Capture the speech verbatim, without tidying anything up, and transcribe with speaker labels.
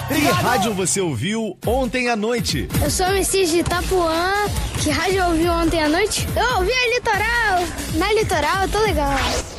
Speaker 1: Que rádio você ouviu ontem à noite?
Speaker 2: Eu sou o Messias de Itapuã. Que rádio eu ouvi ontem à noite? Eu ouvi a Litoral. Na Litoral, eu tô legal.